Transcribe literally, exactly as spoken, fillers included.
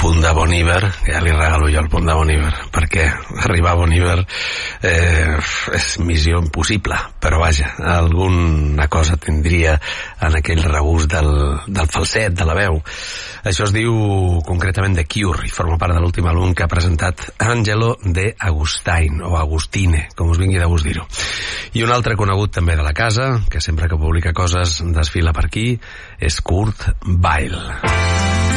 punt de Bon Iver, ja li regalo jo el punt de Bon Iver, perquè arribar a Bon Iver eh, és missió impossible, però vaja, alguna cosa tindria en aquell regust del, del falset, de la veu. Això es diu concretament The Cure i forma part de l'últim àlbum que ha presentat Angelo De Agustine, o Agustine, com us vingui de gust dir-ho. I un altre conegut també de la casa, que sempre que publica coses desfila per aquí, és Kurt Weill.